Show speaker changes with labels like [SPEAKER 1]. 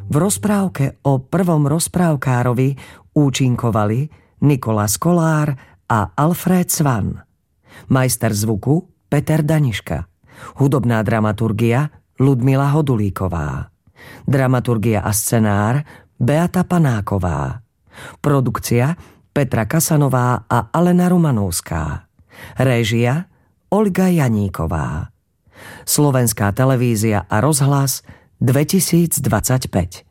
[SPEAKER 1] V rozprávke o prvom rozprávkárovi účinkovali Nikolás Kolár a Alfred Svan. Majster zvuku Peter Daniška. Hudobná dramaturgia Ludmila Hodulíková. Dramaturgia a scenár Beata Panáková. Produkcia Petra Kasanová a Alena Rumanovská. Réžia Olga Janíková. Slovenská televízia a rozhlas 2025.